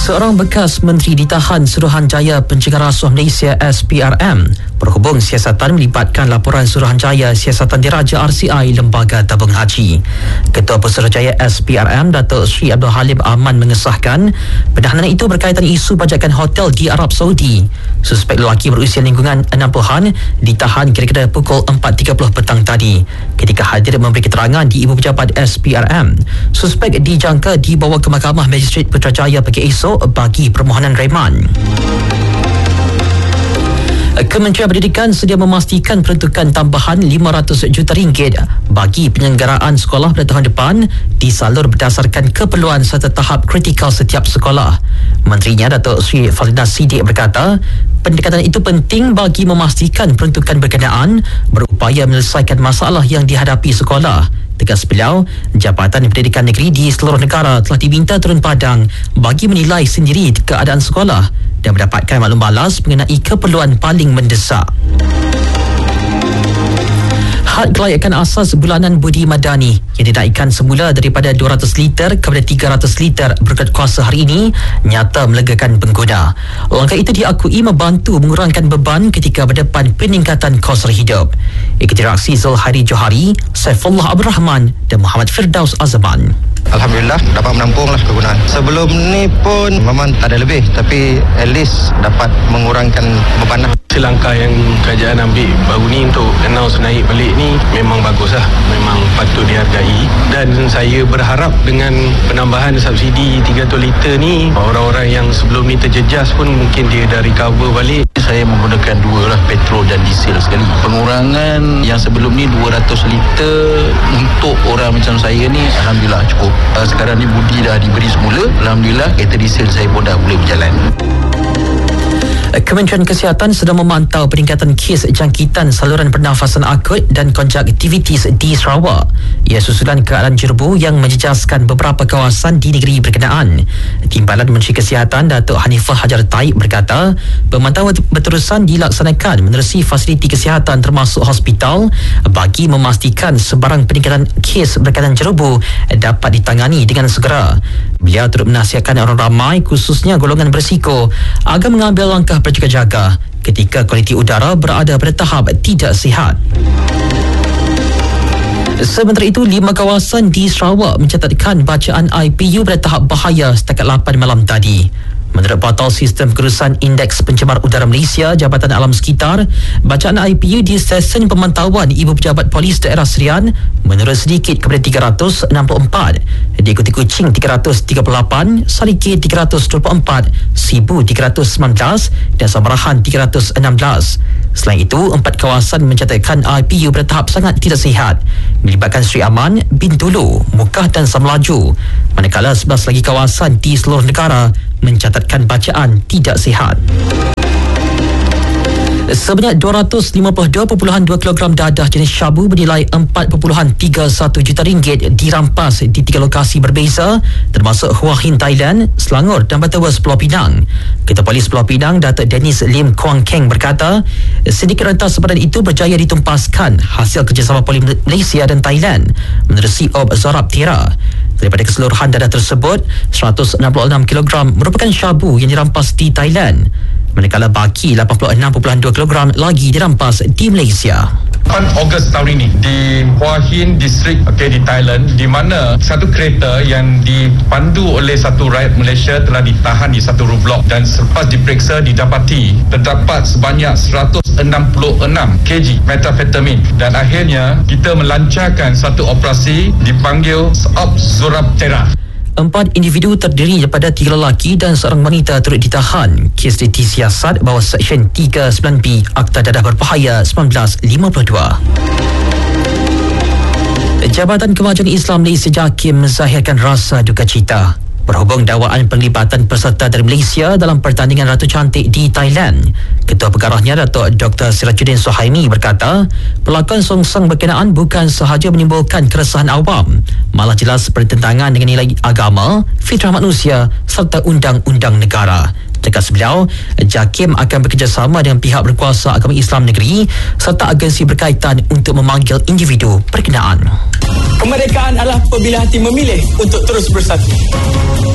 Seorang bekas menteri ditahan Suruhanjaya Pencegahan Rasuah Malaysia SPRM berhubung siasatan melibatkan laporan Suruhanjaya Siasatan Diraja RCI Lembaga Tabung Haji. Ketua Pesuruhjaya SPRM Datuk Sri Abdul Halim Ahman mengesahkan penahanan itu berkaitan isu bajakan hotel di Arab Saudi. Suspek lelaki berusia lingkungan 60-an ditahan kira-kira pukul 4.30 petang tadi. Ketika hadir memberi keterangan di Ibu Pejabat SPRM, suspek dijangka dibawa ke Mahkamah Magistrate Putrajaya pagi esok bagi permohonan reman. Kementerian Pendidikan sedia memastikan peruntukan tambahan RM500 juta bagi penyelenggaraan sekolah pada tahun depan disalur berdasarkan keperluan serta tahap kritikal setiap sekolah. Menterinya Datuk Sri Fazlina Siddiq berkata, pendekatan itu penting bagi memastikan peruntukan berkenaan berupaya menyelesaikan masalah yang dihadapi sekolah. Tegas beliau, Jabatan Pendidikan Negeri di seluruh negara telah diminta turun padang bagi menilai sendiri keadaan sekolah dan mendapatkan maklum balas mengenai keperluan paling mendesak. Had kelayakan asas bulanan budi madani yang dinaikkan semula daripada 200 liter kepada 300 liter berkat kuasa hari ini nyata melegakan pengguna. Langkah itu diakui membantu mengurangkan beban ketika berdepan peningkatan kos hidup. Ikuti reaksi Zulhairi Johari, Saifullah Abdul Rahman dan Muhammad Firdaus Azman. Alhamdulillah dapat menampunglah kegunaan. Sebelum ni pun memang tak ada lebih, tapi at least dapat mengurangkan beban lah. Langkah yang kerajaan ambil baru ni untuk announce naik balik ni memang bagus lah, memang patut dihargai. Dan saya berharap dengan penambahan subsidi 300 liter ni, orang-orang yang sebelum ni terjejas pun mungkin dia dah recover balik. Saya menggunakan dua lah, petrol dan diesel sekali. Pengurangan yang sebelum ni 200 liter untuk orang macam saya ni Alhamdulillah cukup. Sekarang ni budi dah diberi semula, Alhamdulillah kereta diesel saya pun dah boleh berjalan. Kementerian Kesihatan sedang memantau peningkatan kes jangkitan saluran pernafasan akut dan konjaktivitis di Sarawak. Ia susulan keadaan jerebu yang menjejaskan beberapa kawasan di negeri berkenaan. Timbalan Menteri Kesihatan Datuk Hanifah Hajar Taib berkata, pemantauan berterusan dilaksanakan menerusi fasiliti kesihatan termasuk hospital bagi memastikan sebarang peningkatan kes berkaitan jerebu dapat ditangani dengan segera. Beliau turut menasihatkan orang ramai khususnya golongan berisiko agar mengambil langkah berjaga-jaga ketika kualiti udara berada pada tahap tidak sihat. Sementara itu, 5 kawasan di Sarawak mencatatkan bacaan IPU pada tahap bahaya setakat 8 malam tadi. Menurut portal Sistem Kerusan Indeks Pencemar Udara Malaysia Jabatan Alam Sekitar, bacaan IPU di stesen pemantauan Ibu Pejabat Polis Daerah Serian menurun sedikit kepada 364, diikuti Kuching 338, Sarikit 324, Sibu 319 dan Samarahan 316. Selain itu, 4 kawasan mencatatkan IPU pada tahap sangat tidak sihat, melibatkan Sri Aman, Bintulu, Mukah dan Samlaju. Manakala 11 lagi kawasan di seluruh negara mencatatkan bacaan tidak sihat. Sebanyak 252.2 kilogram dadah jenis syabu bernilai 4.31 juta ringgit dirampas di 3 lokasi berbeza termasuk Hua Hin Thailand, Selangor dan Batawas Pulau Pinang. Ketua Polis Pulau Pinang Datuk Dennis Lim Kuang Keng berkata, sindiket rentas sepadan itu berjaya ditumpaskan hasil kerjasama Polis Malaysia dan Thailand menerusi Ob Zorab Tira. Daripada keseluruhan dadah tersebut, 166 kilogram merupakan syabu yang dirampas di Thailand, manakala baki 86.2 kilogram lagi dirampas di Malaysia. 8 Ogos tahun ini di Hua Hin District di Thailand, di mana satu kereta yang dipandu oleh satu rakyat Malaysia telah ditahan di satu roadblock dan selepas diperiksa didapati terdapat sebanyak 166 kg metafetamin dan akhirnya kita melancarkan satu operasi dipanggil Ob Zorab Tera. 4 individu terdiri daripada 3 lelaki dan seorang wanita turut ditahan. Kes disiasat bawah Seksyen 39B Akta Dadah Berbahaya 1952. Jabatan Kemajuan Islam Malaysia JAKIM menzahirkan rasa duka cita berhubung dakwaan penglibatan peserta dari Malaysia dalam pertandingan Ratu Cantik di Thailand. Ketua Pengarahnya Datuk Dr. Sirajuddin Suhaimi berkata, pelakon songsong berkenaan bukan sahaja menimbulkan keresahan awam, malah jelas bertentangan dengan nilai agama, fitrah manusia serta undang-undang negara. Tegas beliau, JAKIM akan bekerjasama dengan pihak berkuasa agama Islam negeri serta agensi berkaitan untuk memanggil individu berkenaan. Kemerdekaan adalah apabila hati memilih untuk terus bersatu.